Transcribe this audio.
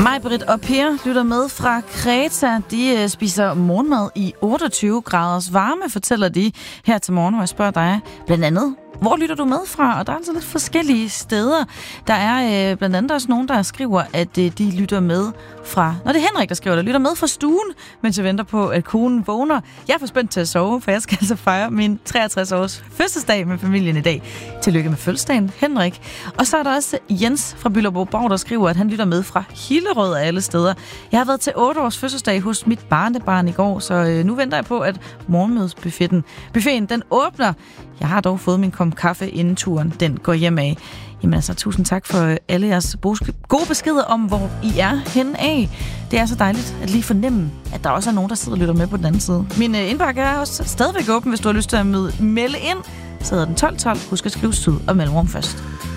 Maj-Britt og Per lytter med fra Kreta. De spiser morgenmad i 28 graders varme, fortæller de her til morgen, hvor jeg spørger dig blandt andet, hvor lytter du med fra? Og der er altså lidt forskellige steder. Der er blandt andet også nogen, der skriver, at de lytter med fra... Nå, det er Henrik, der skriver, der lytter med fra stuen, mens jeg venter på, at konen vågner. Jeg er for spændt til at sove, for jeg skal altså fejre min 63-års fødselsdag med familien i dag. Tillykke med fødselsdagen, Henrik. Og så er der også Jens fra Bylderborg, der skriver, at han lytter med fra Hillerød af alle steder. Jeg har været til 8 års fødselsdag hos mit barnebarn i går, så nu venter jeg på, at morgenmødsbuffeten den åbner. Jeg har dog fået min kop kaffe inden turen, den går hjem af. Jamen altså, tusind tak for alle jeres gode beskeder om, hvor I er henne af. Det er så dejligt at lige fornemme, at der også er nogen, der sidder og lytter med på den anden side. Min indbakke er også stadigvæk åben, hvis du har lyst til at melde ind. Så hedder den 1212. Husk at skrive syd og mellemrum først.